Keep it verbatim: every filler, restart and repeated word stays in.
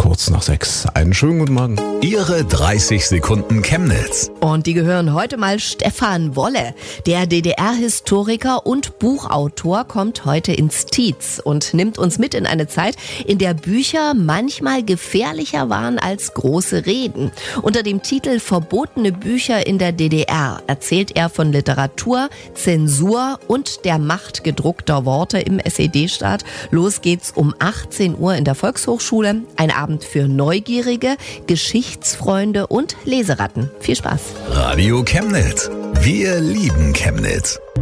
kurz nach sechs. Einen schönen guten Morgen. Ihre dreißig Sekunden Chemnitz. Und die gehören heute mal Stefan Wolle. Der D D R-Historiker und Buchautor kommt heute ins Tietz und nimmt uns mit in eine Zeit, in der Bücher manchmal gefährlicher waren als große Reden. Unter dem Titel Verbotene Bücher in der D D R erzählt er von Literatur, Zensur und der Macht gedruckter Worte im S E D-Staat. Los geht's um achtzehn Uhr in der Volkshochschule. Ein Abend für Neugierige, Geschichtsfreunde und Leseratten. Viel Spaß. Radio Chemnitz. Wir lieben Chemnitz.